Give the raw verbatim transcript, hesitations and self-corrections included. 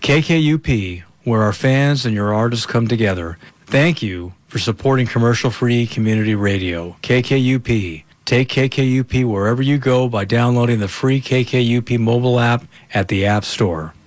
K K U P, where our fans and your artists come together. Thank you for supporting commercial-free community radio. K K U P. Take K K U P wherever you go by downloading the free K K U P mobile app at the App Store.